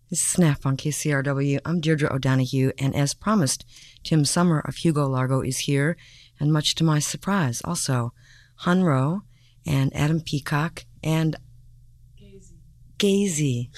This is Snap on KCRW. I'm Deirdre O'Donoghue, and as promised, Tim Summer of Hugo Largo is here, and much to my surprise, also, Han Ro and Adam Peacock and Gazy.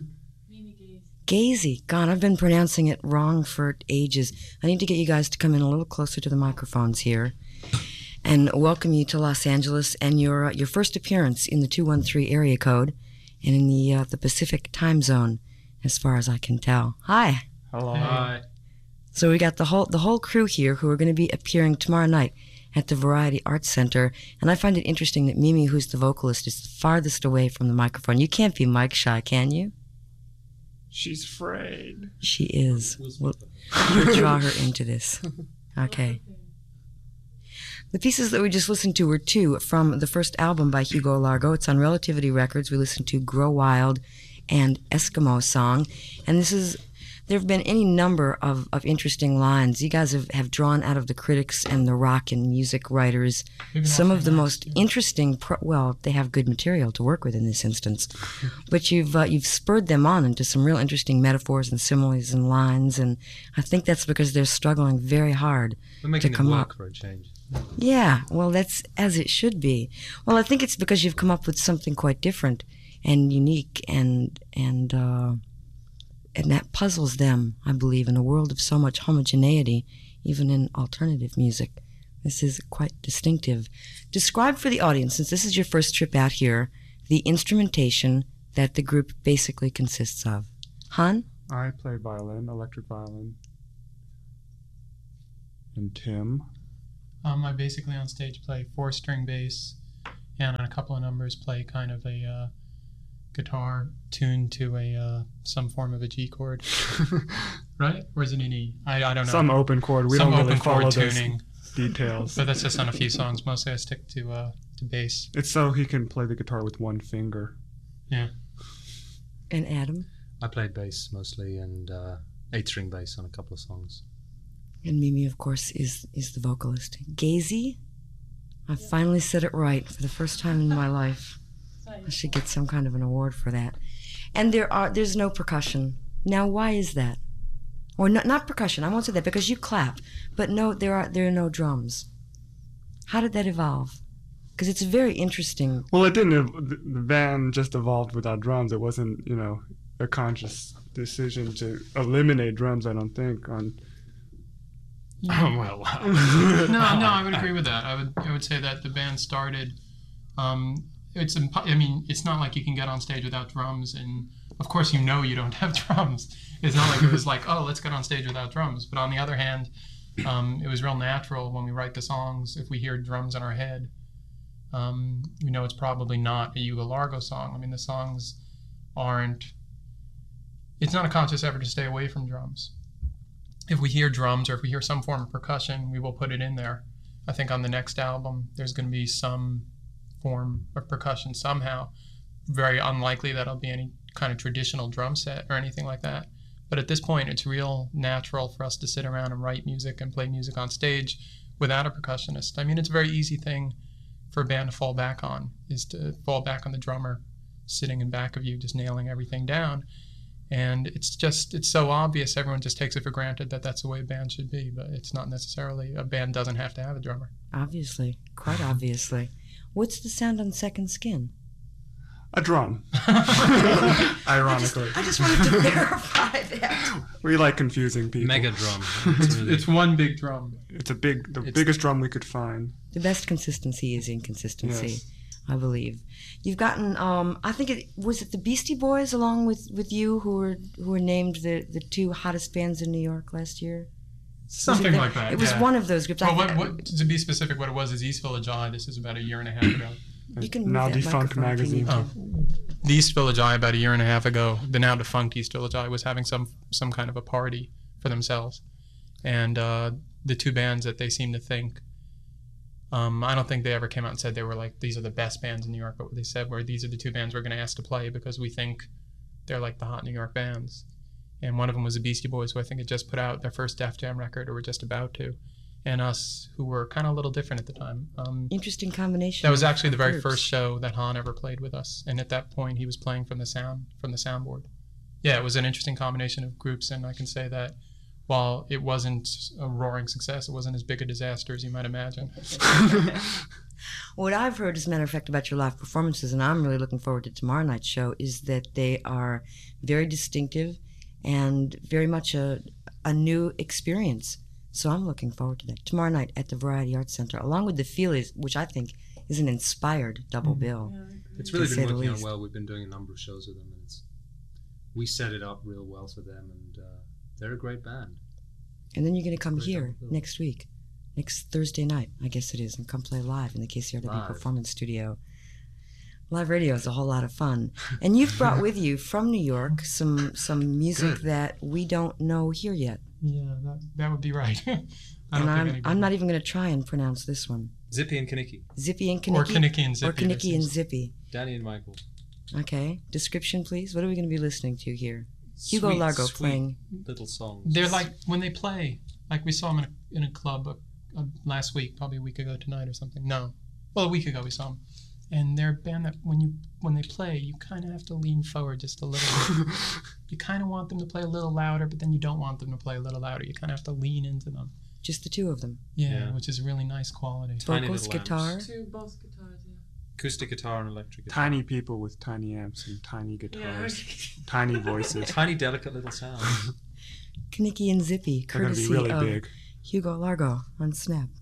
Gazy. God, I've been pronouncing it wrong for ages. I need to get you guys to come in a little closer to the microphones here and welcome you to Los Angeles and your first appearance in the 213 area code and in the Pacific time zone, as far as I can tell. Hi. Hello. Hi. So we got the whole crew here who are going to be appearing tomorrow night at the Variety Arts Center, and I find it interesting that Mimi, who's the vocalist, is the farthest away from the microphone. You can't be mic shy, can you? She's afraid. She is. We'll draw her into this. Okay. The pieces that we just listened to were two from the first album by Hugo Largo. It's on Relativity Records. We listened to Grow Wild and Eskimo Song. And there have been any number of interesting lines. You guys have drawn out of the critics and the rock and music writers some of the most interesting, they have good material to work with in this instance. But you've spurred them on into some real interesting metaphors and similes and lines, and I think that's because they're struggling very hard to come up. For a change. Yeah, well, that's as it should be. Well, I think it's because you've come up with something quite different and unique, and that puzzles them, I believe, in a world of so much homogeneity, even in alternative music. This is quite distinctive. Describe for the audience, since this is your first trip out here, the instrumentation that the group basically consists of. Han? I play violin, electric violin. And Tim? I basically on stage play 4-string bass, and on a couple of numbers play kind of a guitar tuned to some form of a G chord, right? Or is it an E? I don't know. Some open chord. We Some don't really open follow chord those tuning. details. But that's just on a few songs. Mostly I stick to bass. It's so he can play the guitar with one finger. Yeah. And Adam? I played bass mostly and 8-string bass on a couple of songs. And Mimi, of course, is the vocalist. Gazy? I finally said it right for the first time in my life. I should get some kind of an award for that. And there's no percussion. Now, why is that? Or not percussion, I won't say that, because you clap. But no, there are no drums. How did that evolve? Because it's very interesting. Well, it didn't. The band just evolved without drums. It wasn't, a conscious decision to eliminate drums, I don't think, Yeah. Well, No, I would agree with that. I would say that the band started. It's not like you can get on stage without drums, and of course you don't have drums. It's not like it was like, oh, let's get on stage without drums. But on the other hand, it was real natural when we write the songs. If we hear drums in our head, we know it's probably not a Hugo Largo song. I mean, the songs aren't. It's not a conscious effort to stay away from drums. If we hear drums or if we hear some form of percussion, we will put it in there. I think on the next album, there's going to be some form of percussion somehow. Very unlikely that it'll be any kind of traditional drum set or anything like that. But at this point, it's real natural for us to sit around and write music and play music on stage without a percussionist. I mean, it's a very easy thing for a band to fall back on, is to fall back on the drummer sitting in back of you, just nailing everything down. And it's so obvious, everyone just takes it for granted that that's the way a band should be, but it's not necessarily. A band doesn't have to have a drummer. Obviously, quite obviously. What's the sound on Second Skin? A drum. Ironically. I just wanted to verify that. We like confusing people. mega drum. It's one big drum. It's biggest drum we could find. The best consistency is inconsistency. Yes. I believe. You've gotten, I think it was the Beastie Boys along with you who were named the two hottest bands in New York last year? Something like that. It was one of those groups. Well, to be specific, what it was is East Village Eye. This is about a year and a half ago. You can move Now that defunct microphone if you magazine. need to. The East Village Eye about a year and a half ago, the now defunct East Village Eye was having some kind of a party for themselves. And the two bands that they seem to think, I don't think they ever came out and said they were like, these are the best bands in New York, but what they said were, these are the two bands we're going to ask to play because we think they're like the hot New York bands. And one of them was the Beastie Boys, who I think had just put out their first Def Jam record, or were just about to. And us, who were kind of a little different at the time. Interesting combination. That was actually the very groups. first show that Han ever played with us. And at that point, he was playing from the soundboard. yeah, it was an interesting combination of groups, and I can say that while it wasn't a roaring success, it wasn't as big a disaster as you might imagine. What I've heard, as a matter of fact, about your live performances, and I'm really looking forward to tomorrow night's show, is that they are very distinctive and very much a new experience. So I'm looking forward to that. Tomorrow night at the Variety Arts Center, along with the Feelies, which I think is an inspired double bill. It's really to been say the working out least. well. We've been doing a number of shows with them, and we set it up real well for them, and they're a great band. And then you're going to come Great here double bill. next week, next Thursday night, I guess it is, and come play live in the KCRW Live. Performance Studio. Live radio is a whole lot of fun. And you've brought with you from New York some music Good. that we don't know here yet. Yeah, that would be right. I don't And think I'm anybody- not even going to try and pronounce this one. Zippy and Kaniki, Zippy and Or Kaniki? Kaniki and Zippy. Or Kaniki and this is- Zippy. Danny and Michael. Okay. Description, please. What are we going to be listening to here? Hugo Sweet, Largo sweet playing. little songs. They're like, when they play, like we saw them in a club last week, probably a week ago tonight or something. No. Well, a week ago we saw them. And they're a band that when they play, you kind of have to lean forward just a little bit. You kind of want them to play a little louder, but then you don't want them to play a little louder. You kind of have to lean into them. Just the two of them. Yeah, which is a really nice quality. Tiny Vocals, little guitar. amps. Both guitars, yeah. Acoustic guitar and electric guitar. Tiny people with tiny amps and tiny guitars, tiny voices. Tiny, delicate little sounds. Kaniki and Zippy, They're going to courtesy be really of big. Hugo Largo on Snap.